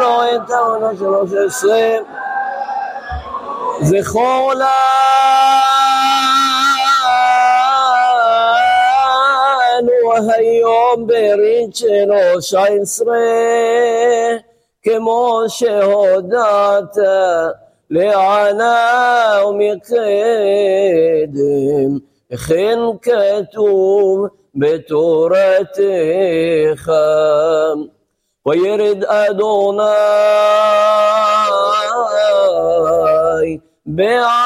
לו את העונה 13. זכור לנו היום ברית 13, כמו שהודעת לענה ומקדם, וכן כתוב בתורתך. וירד אדוני